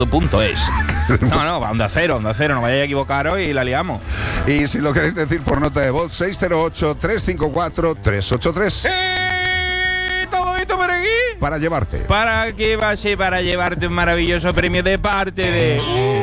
.es. No, Onda Cero, no vayáis a equivocaros y la liamos. Y si lo queréis decir por nota de voz, 608-354-383. ¿Todo esto para aquí? Para llevarte. ¿Para qué va a ser? Para llevarte un maravilloso premio de parte de...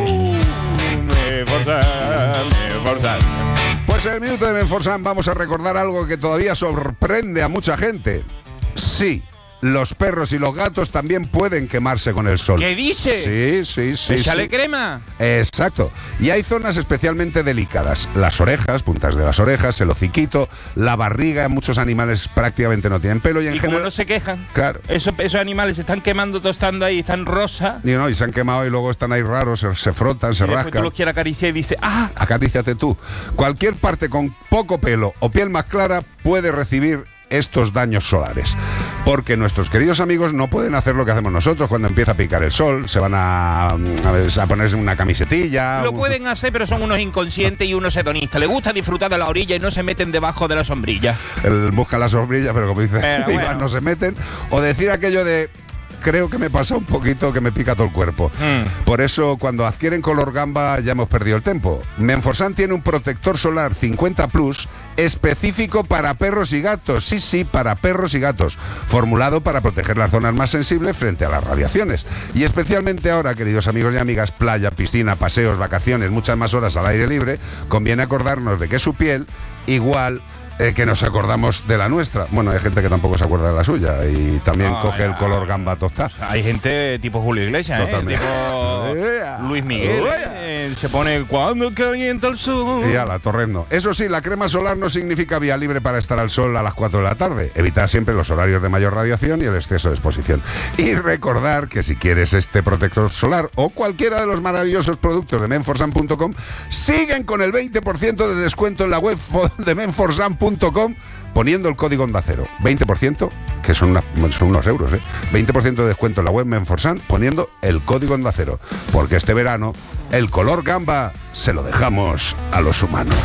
Menforsan. Pues en el minuto de Menforsan vamos a recordar algo que todavía sorprende a mucha gente. Sí, los perros y los gatos también pueden quemarse con el sol. ¿Qué dice? Sí. ¿Échale crema? Exacto. Y hay zonas especialmente delicadas. Las orejas, puntas de las orejas, el hociquito, la barriga. Muchos animales prácticamente no tienen pelo. Y como general, no se quejan. Claro. Esos animales se están quemando, tostando ahí, están rosa. Y se han quemado y luego están ahí raros, se frotan, se rascan. Tú los quieres acariciar y dices, ¡ah! Acaríciate tú. Cualquier parte con poco pelo o piel más clara puede recibir estos daños solares, porque nuestros queridos amigos no pueden hacer lo que hacemos nosotros cuando empieza a picar el sol. Se van a ponerse una camisetilla. Lo pueden hacer, pero son unos inconscientes y unos hedonistas. Les gusta disfrutar de la orilla y no se meten debajo de la sombrilla. Buscan la sombrilla, pero como dice Iván, bueno, no se meten. O decir aquello de... Creo que me pasa un poquito que me pica todo el cuerpo. Por eso, cuando adquieren color gamba, ya hemos perdido el tiempo. Menforsan tiene un protector solar 50 Plus específico para perros y gatos. Sí, para perros y gatos. Formulado para proteger las zonas más sensibles frente a las radiaciones. Y especialmente ahora, queridos amigos y amigas, playa, piscina, paseos, vacaciones, muchas más horas al aire libre, conviene acordarnos de que su piel, igual... que nos acordamos de la nuestra. Bueno, hay gente que tampoco se acuerda de la suya y también coge el color gamba tostar. Hay gente tipo Julio Iglesias, tipo Luis Miguel, se pone cuando calienta el sol. Y ala, torrendo. Eso sí, la crema solar no significa vía libre para estar al sol a las 4 de la tarde. Evitar siempre los horarios de mayor radiación y el exceso de exposición. Y recordar que si quieres este protector solar o cualquiera de los maravillosos productos de Menforsan.com, siguen con el 20% de descuento en la web de Menforsan.com poniendo el código Onda Cero. 20%, que son unos euros, 20% de descuento en la web Menforsan poniendo el código Onda Cero. Porque este verano el color gamba se lo dejamos a los humanos.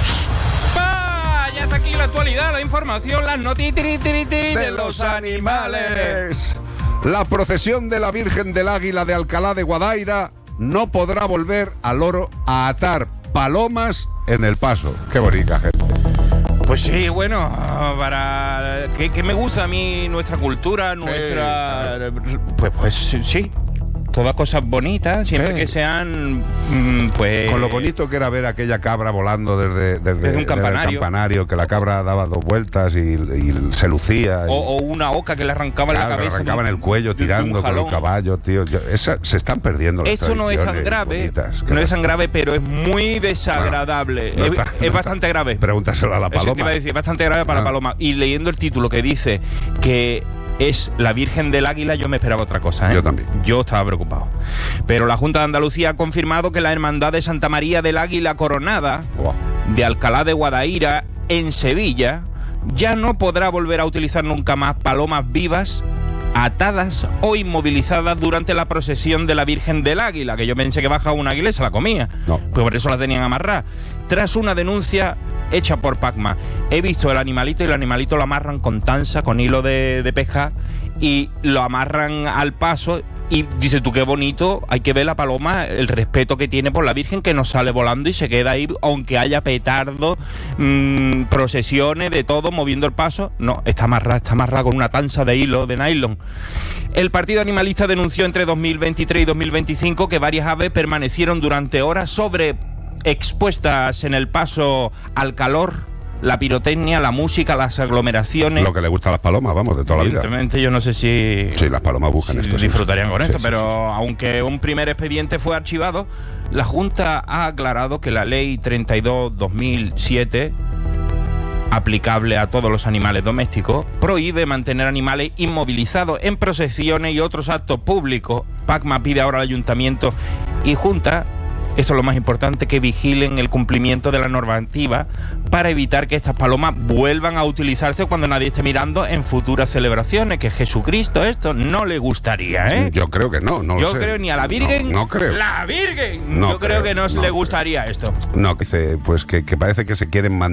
Ya está aquí la actualidad, la información, las noticias de los animales. La procesión de la Virgen del Águila de Alcalá de Guadaira no podrá volver al loro a atar palomas en el paso. Qué bonita gente. Pues sí, bueno, para que me gusta a mí nuestra cultura, nuestra... Pues sí. Todas cosas bonitas, siempre que sean, pues... Con lo bonito que era ver aquella cabra volando desde un campanario, que la cabra daba 2 vueltas y se lucía. O una oca que le arrancaba la cabeza. Le arrancaban el cuello tirando con el caballo, tío. Se están perdiendo las Eso no es tan grave, no es tan grave, pero es muy desagradable. Bueno, es bastante grave. Pregúntaselo a la paloma. Eso te iba a decir, bastante grave para la paloma. Y leyendo el título que dice que es la Virgen del Águila, yo me esperaba otra cosa, Yo también. Yo estaba preocupado. Pero la Junta de Andalucía ha confirmado que la Hermandad de Santa María del Águila Coronada de Alcalá de Guadaira, en Sevilla, ya no podrá volver a utilizar nunca más palomas vivas atadas o inmovilizadas durante la procesión de la Virgen del Águila, que yo pensé que bajaba un águila y se la comía. No. Pues por eso la tenían amarrada. Tras una denuncia hecha por Pacma. He visto el animalito y el animalito lo amarran con tanza, con hilo de pesca, y lo amarran al paso. Y dice tú, qué bonito, hay que ver la paloma, el respeto que tiene por la Virgen, que no sale volando y se queda ahí, aunque haya petardo, procesiones, de todo, moviendo el paso. No, está amarrada con una tanza de hilo, de nylon. El Partido Animalista denunció entre 2023 y 2025 que varias aves permanecieron durante horas expuestas en el paso al calor, la pirotecnia, la música, las aglomeraciones. Lo que le gusta a las palomas, vamos, de toda la vida. Evidentemente, yo no sé si... Sí, las palomas buscan esto. Disfrutarían con esto, pero aunque un primer expediente fue archivado, la Junta ha aclarado que la Ley 32/2007, aplicable a todos los animales domésticos, prohíbe mantener animales inmovilizados en procesiones y otros actos públicos. Pacma pide ahora al Ayuntamiento y Junta, eso es lo más importante, que vigilen el cumplimiento de la normativa para evitar que estas palomas vuelvan a utilizarse cuando nadie esté mirando en futuras celebraciones, que Jesucristo esto no le gustaría, ¿eh? Yo creo que no Yo sé. creo ni a la Virgen. No creo. ¡La Virgen! No yo creo que no le creo. gustaría esto. No, dice, pues que parece que se quieren mantener